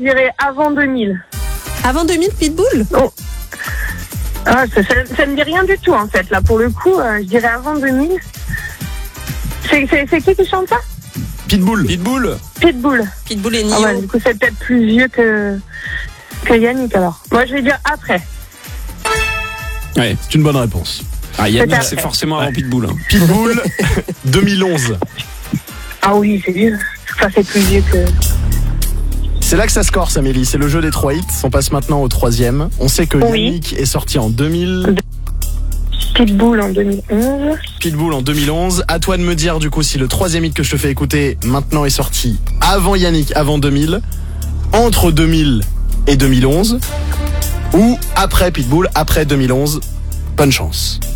dirais avant 2000. Avant 2000, Pitbull? Oh. Ah, ça me dit rien du tout, en fait. Là, pour le coup, je dirais avant 2000. C'est qui chante ça? Pitbull. Pitbull Pitbull et Nio. Ah ouais, du coup, c'est peut-être plus vieux que Yannick, alors. Moi, je vais dire après. Ouais, c'est une bonne réponse. Ah, Yannick, C'est c'est forcément avant Pitbull. Hein. Pitbull, 2011. Ah oui, c'est vieux. Ça, c'est plus vieux que... C'est là que ça se corse, Amélie. C'est le jeu des 3 hits. On passe maintenant au 3e. On sait que Oui. Yannick est sorti en 2000. Pitbull en 2011. Pitbull en 2011. À toi de me dire, du coup, si le 3e hit que je te fais écouter maintenant est sorti avant Yannick, avant 2000, entre 2000 et 2011, ou après Pitbull, après 2011. Bonne chance.